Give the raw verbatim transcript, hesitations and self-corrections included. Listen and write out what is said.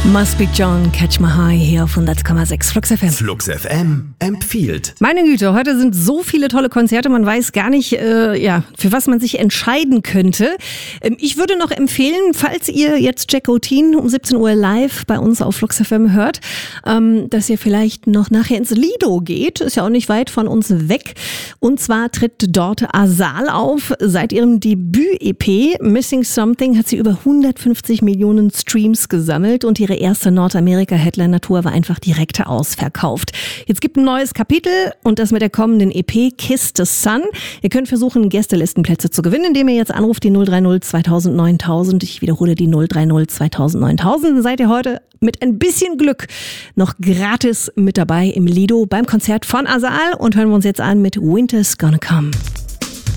Must Be John, Catch My High hier auf hundert Komma sechs Flux F M. Flux F M empfiehlt. Meine Güte, heute sind so viele tolle Konzerte, man weiß gar nicht, äh, ja, für was man sich entscheiden könnte. Ähm, ich würde noch empfehlen, falls ihr jetzt Jack O'Teen um siebzehn Uhr live bei uns auf Flux F M hört, ähm, dass ihr vielleicht noch nachher ins Lido geht, ist ja auch nicht weit von uns weg. Und zwar tritt dort Asal auf. Seit ihrem Debüt-E P Missing Something hat sie über hundertfünfzig Millionen Streams gesammelt und ihre erste Nordamerika-Headliner-Tour war einfach direkt ausverkauft. Jetzt gibt ein neues Kapitel und das mit der kommenden E P Kiss the Sun. Ihr könnt versuchen, Gästelistenplätze zu gewinnen, indem ihr jetzt anruft die null drei null zweitausend neuntausend. Ich wiederhole die null drei null zweitausend neuntausend. Dann seid ihr heute mit ein bisschen Glück noch gratis mit dabei im Lido beim Konzert von Asal und hören wir uns jetzt an mit Winter's Gonna Come.